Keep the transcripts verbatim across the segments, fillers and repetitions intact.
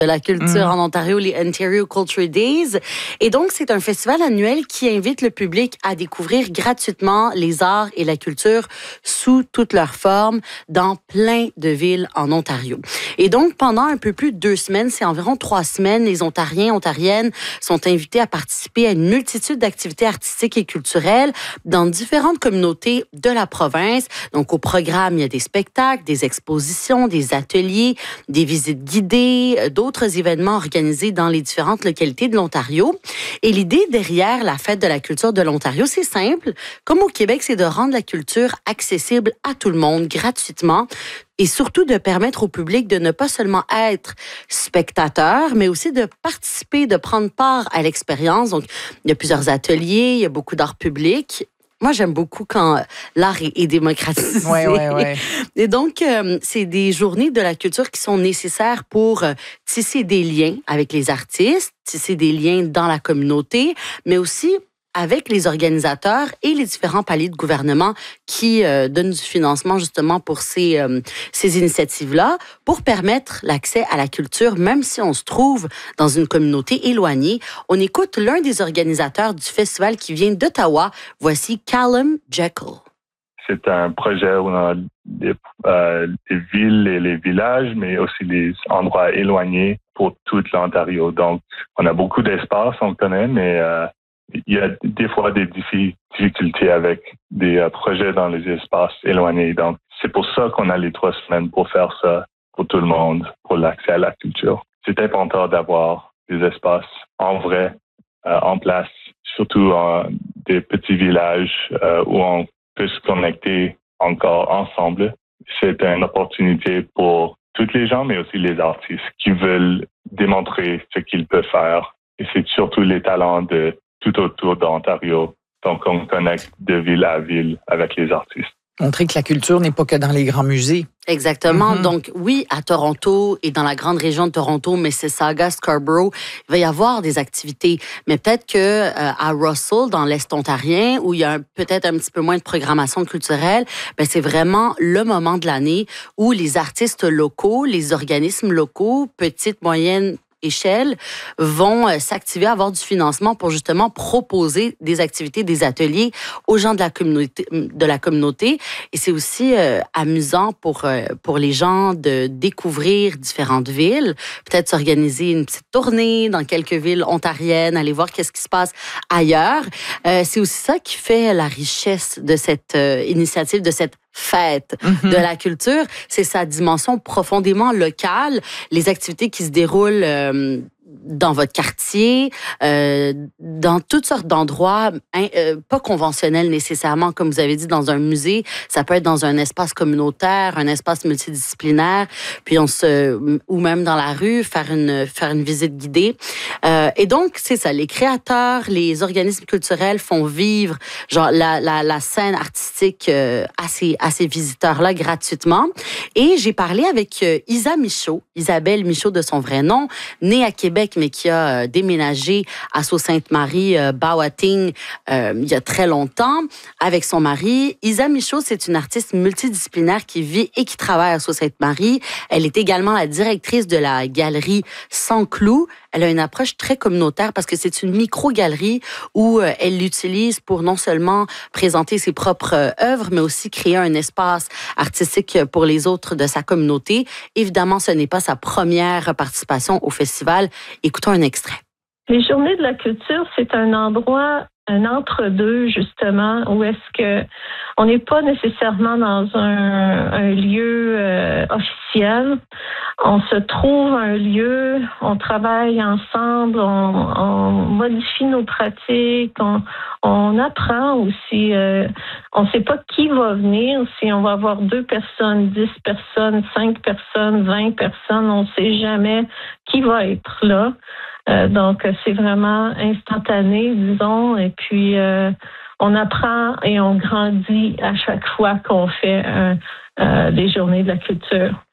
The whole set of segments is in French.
de la culture Mmh. en Ontario, les Ontario Culture Days. Et donc, c'est un festival annuel qui invite le public à découvrir gratuitement les arts et la culture sous toutes leurs formes dans plein de villes en Ontario. Et donc, pendant un peu plus de deux semaines, c'est environ trois semaines, les Ontariens, Ontariennes sont invités à participer à une multitude d'activités artistiques et culturelles dans différentes communautés de la province. Donc, au programme, il y a des spectacles, des expositions, des ateliers, des visites guidées, d'autres D'autres événements organisés dans les différentes localités de l'Ontario. Et l'idée derrière la Fête de la culture de l'Ontario, c'est simple. Comme au Québec, c'est de rendre la culture accessible à tout le monde, gratuitement, et surtout de permettre au public de ne pas seulement être spectateur, mais aussi de participer, de prendre part à l'expérience. Donc, il y a plusieurs ateliers, il y a beaucoup d'art public. Moi, j'aime beaucoup quand l'art est, est démocratisé. Ouais, ouais, ouais. Et donc, euh, c'est des journées de la culture qui sont nécessaires pour euh, tisser des liens avec les artistes, tisser des liens dans la communauté, mais aussi avec les organisateurs et les différents paliers de gouvernement qui euh, donnent du financement justement pour ces, euh, ces initiatives-là, pour permettre l'accès à la culture, même si on se trouve dans une communauté éloignée. On écoute l'un des organisateurs du festival qui vient d'Ottawa. Voici Callum Jekyll. C'est un projet où on a des, euh, des villes et les villages, mais aussi des endroits éloignés pour toute l'Ontario. Donc, on a beaucoup d'espace, on connaît, mais euh, il y a des fois des difficultés avec des euh, projets dans les espaces éloignés. Donc, c'est pour ça qu'on a les trois semaines pour faire ça pour tout le monde, pour l'accès à la culture. C'est important d'avoir des espaces en vrai, euh, en place, surtout en des petits villages euh, où on peut se connecter encore ensemble. C'est une opportunité pour toutes les gens, mais aussi les artistes qui veulent démontrer ce qu'ils peuvent faire. Et c'est surtout les talents de tout autour d'Ontario. Donc, on connecte de ville à ville avec les artistes. Montrer que la culture n'est pas que dans les grands musées. Exactement. Mm-hmm. Donc, oui, à Toronto et dans la grande région de Toronto, Mississauga, Scarborough, il va y avoir des activités. Mais peut-être que euh, à Russell, dans l'Est ontarien, où il y a un, peut-être un petit peu moins de programmation culturelle, ben c'est vraiment le moment de l'année où les artistes locaux, les organismes locaux, petites, moyennes échelle, vont euh, s'activer, avoir du financement pour justement proposer des activités, des ateliers aux gens de la communauté. De la communauté. Et c'est aussi euh, amusant pour, euh, pour les gens de découvrir différentes villes, peut-être s'organiser une petite tournée dans quelques villes ontariennes, aller voir qu'est-ce qui se passe ailleurs. Euh, c'est aussi ça qui fait la richesse de cette euh, initiative, de cette fête mm-hmm. de la culture, c'est sa dimension profondément locale, les activités qui se déroulent euh, dans votre quartier, euh, dans toutes sortes d'endroits, hein, euh, pas conventionnels nécessairement, comme vous avez dit, dans un musée. Ça peut être dans un espace communautaire, un espace multidisciplinaire, puis on se, ou même dans la rue, faire une faire une visite guidée. Euh, et donc, c'est ça, les créateurs, les organismes culturels font vivre genre la la, la scène artistique euh, à ces à ces visiteurs-là gratuitement. Et j'ai parlé avec euh, Isa Michaud, Isabelle Michaud de son vrai nom, née à Québec, mais qui a euh, déménagé à Sault-Sainte-Marie, euh, Bawating, euh, il y a très longtemps, avec son mari. Isa Michaud, c'est une artiste multidisciplinaire qui vit et qui travaille à Sault-Sainte-Marie. Elle est également la directrice de la galerie Sans Clou. Elle a une approche très communautaire parce que c'est une micro-galerie où euh, elle l'utilise pour non seulement présenter ses propres euh, œuvres, mais aussi créer un espace artistique pour les autres de sa communauté. Évidemment, ce n'est pas sa première participation au festival. Écoutons un extrait. Les Journées de la culture, c'est un endroit, un entre-deux, justement, où est-ce que on n'est pas nécessairement dans un, un lieu euh, officiel. On se trouve un lieu, on travaille ensemble, on, on modifie nos pratiques, on, on apprend aussi. Euh, on ne sait pas qui va venir, si on va avoir deux personnes, dix personnes, cinq personnes, vingt personnes, on ne sait jamais qui va être là. Euh, donc, c'est vraiment instantané, disons, et puis euh, on apprend et on grandit à chaque fois qu'on fait euh, euh, des journées de la culture.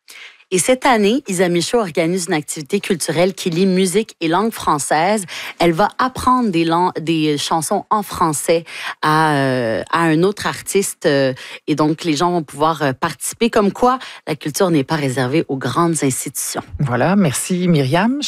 Et cette année, Isa Michaud organise une activité culturelle qui lie musique et langue française. Elle va apprendre des, lang- des chansons en français à, euh, à un autre artiste. Euh, et donc, les gens vont pouvoir euh, participer. Comme quoi, la culture n'est pas réservée aux grandes institutions. Voilà, merci Myriam.